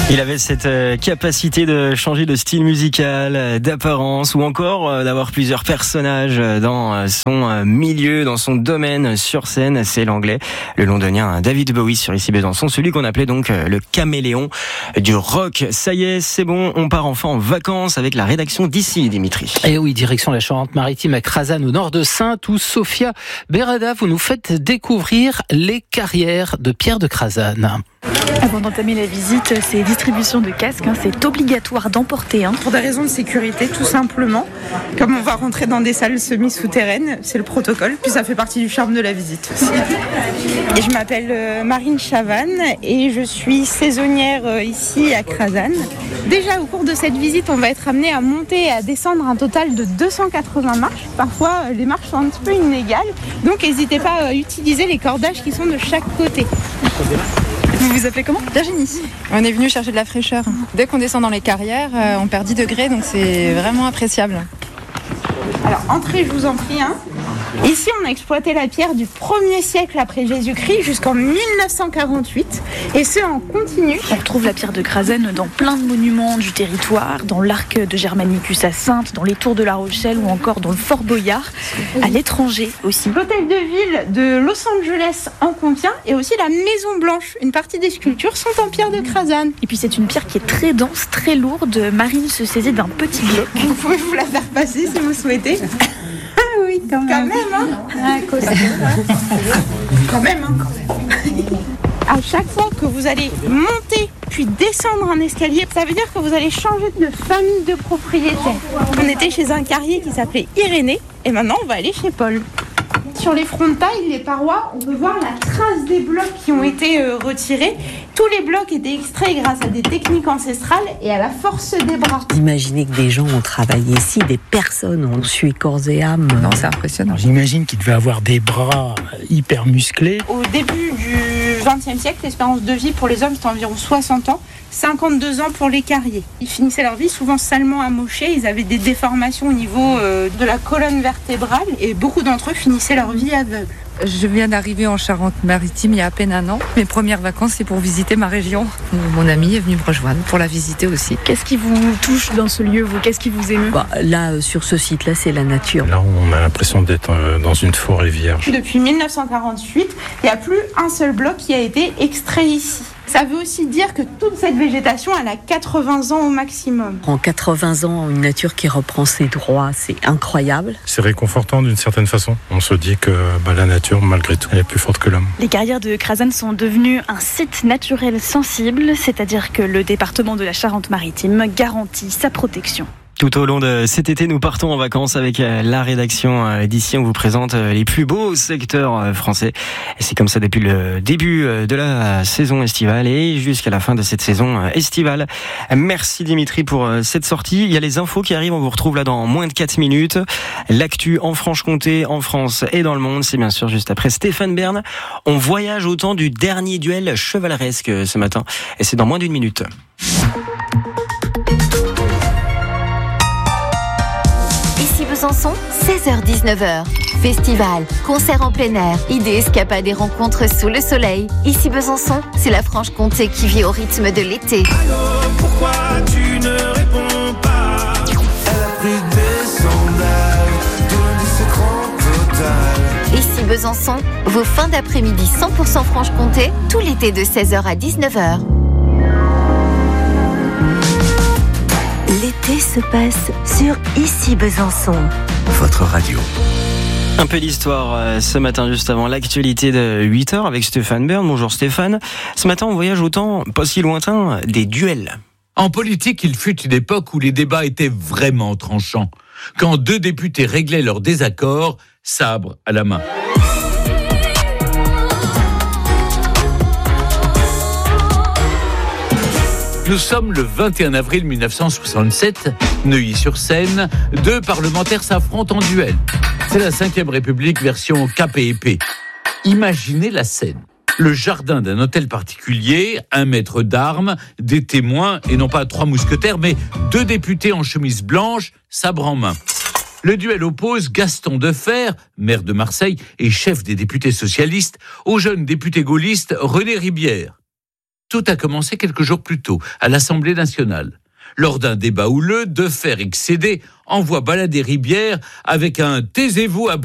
Il avait cette capacité de changer de style musical, d'apparence ou encore d'avoir plusieurs personnages dans son milieu, dans son domaine sur scène. C'est l'anglais, le londonien David Bowie sur Ici Besançon, celui qu'on appelait donc le caméléon du rock. Ça y est, c'est bon, on part enfin en vacances avec la rédaction d'ici, Dimitri. Et oui, direction la Charente-Maritime à Crasane au nord de Saintes où Sophia Berada, vous nous faites découvrir les carrières de Pierre de Crasane. Avant d'entamer la visite, c'est distribution de casques, c'est obligatoire d'emporter un. Pour des raisons de sécurité, tout simplement. Comme on va rentrer dans des salles semi-souterraines, c'est le protocole, puis ça fait partie du charme de la visite aussi. Et je m'appelle Marine Chavanne et je suis saisonnière ici à Crasane. Déjà au cours de cette visite, on va être amené à monter et à descendre un total de 280 marches. Parfois, les marches sont un petit peu inégales, donc n'hésitez pas à utiliser les cordages qui sont de chaque côté. Vous vous appelez comment ? Virginie. On est venu chercher de la fraîcheur. Dès qu'on descend dans les carrières, on perd 10 degrés, donc c'est vraiment appréciable. Alors, entrez, je vous en prie. Ici, on a exploité la pierre du 1er siècle après Jésus-Christ jusqu'en 1948, et ce en continu. On retrouve la pierre de Crasane dans plein de monuments du territoire, dans l'arc de Germanicus à Saintes, dans les tours de La Rochelle ou encore dans le Fort Boyard, à l'étranger aussi. L'hôtel de ville de Los Angeles en contient, et aussi la Maison Blanche. Une partie des sculptures sont en pierre de Crasane. Et puis c'est une pierre qui est très dense, très lourde. Marine se saisit d'un petit bloc. Vous pouvez vous la faire passer si vous souhaitez. Ah oui, quand même, Quand même, À chaque fois que vous allez monter puis descendre un escalier, ça veut dire que vous allez changer de famille de propriétaire. On était chez un carrier qui s'appelait Irénée et maintenant on va aller chez Paul. Sur les frontailles, les parois, on peut voir la trace des blocs qui ont été retirés. Tous les blocs étaient extraits grâce à des techniques ancestrales et à la force des bras. Imaginez que des gens ont travaillé ici, des personnes ont sué corps et âme. Non, c'est impressionnant. J'imagine qu'il devait avoir des bras hyper musclés. Au début du XXe siècle, l'espérance de vie pour les hommes c'était environ 60 ans. 52 ans pour les carriers. Ils finissaient leur vie souvent salement amochés, ils avaient des déformations au niveau de la colonne vertébrale et beaucoup d'entre eux finissaient leur vie aveugles. Je viens d'arriver en Charente-Maritime il y a à peine un an. Mes premières vacances, c'est pour visiter ma région. Mon ami est venu me rejoindre pour la visiter aussi. Qu'est-ce qui vous touche dans ce lieu, vous ? Qu'est-ce qui vous émeut ? Là, sur ce site-là, c'est la nature. Là, on a l'impression d'être dans une forêt vierge. Depuis 1948, il n'y a plus un seul bloc qui a été extrait ici. Ça veut aussi dire que toute cette végétation, elle a 80 ans au maximum. En 80 ans, une nature qui reprend ses droits, c'est incroyable. C'est réconfortant d'une certaine façon. On se dit que la nature, malgré tout, elle est plus forte que l'homme. Les carrières de Crasane sont devenues un site naturel sensible, c'est-à-dire que le département de la Charente-Maritime garantit sa protection. Tout au long de cet été, nous partons en vacances avec la rédaction d'ici. On vous présente les plus beaux secteurs français. Et c'est comme ça depuis le début de la saison estivale et jusqu'à la fin de cette saison estivale. Merci Dimitri pour cette sortie. Il y a les infos qui arrivent. On vous retrouve là dans moins de 4 minutes. L'actu en Franche-Comté, en France et dans le monde. C'est bien sûr juste après Stéphane Bern. On voyage au temps du dernier duel chevaleresque ce matin. Et c'est dans moins d'une minute. Besançon, 16h-19h. Festival, concert en plein air, idées, escapades et rencontres sous le soleil. Ici Besançon, c'est la Franche-Comté qui vit au rythme de l'été. Allô, pourquoi tu ne réponds pas ? Elle a pris des sondages, donne ce grand total. Ici Besançon, vos fins d'après-midi 100% Franche-Comté, tout l'été de 16h à 19h. L'été se passe sur Ici Besançon. Votre radio. Un peu d'histoire ce matin juste avant l'actualité de 8h avec Stéphane Bern. Bonjour Stéphane. Ce matin on voyage au temps pas si lointain des duels. En politique, il fut une époque où les débats étaient vraiment tranchants. Quand deux députés réglaient leurs désaccords, sabre à la main. Nous sommes le 21 avril 1967, Neuilly-sur-Seine. Deux parlementaires s'affrontent en duel. C'est la 5e République version cap et épée. Imaginez la scène. Le jardin d'un hôtel particulier, un maître d'armes, des témoins, et non pas 3 mousquetaires, mais 2 députés en chemise blanche, sabre en main. Le duel oppose Gaston Defferre, maire de Marseille et chef des députés socialistes, au jeune député gaulliste René Ribière. Tout a commencé quelques jours plus tôt, à l'Assemblée nationale. Lors d'un débat houleux, Defferre excédé envoie balader Ribière avec un « taisez-vous, abruti ».